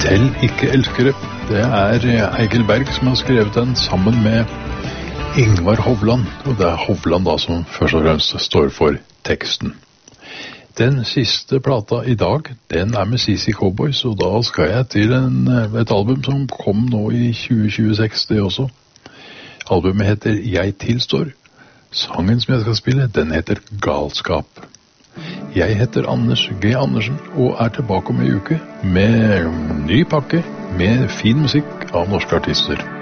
Selv ikke elskere. Det Egil Berg som har skrevet den sammen med Ingvar Hovland, og det Hovland da som først og fremst står for teksten. Den siste plata i dag, den med CC Cowboys, og da skal jeg til et album som kom nå i 2026, det også. Albumet heter Jeg tilstår. Sangen som jeg skal spille, den heter Galskap. Jeg heter Anders G. Andersen og tilbake om en uke med ny pakke med fin musikk av norske artister.